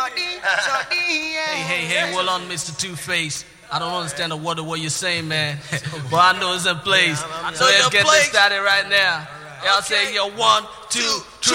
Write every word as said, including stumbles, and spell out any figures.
Hey, hey, hey, well on Mister Two-Face. I don't understand a word of what you're saying, man. But I know it's in place. So let's get this started right now. Y'all say, yo, one, two, three.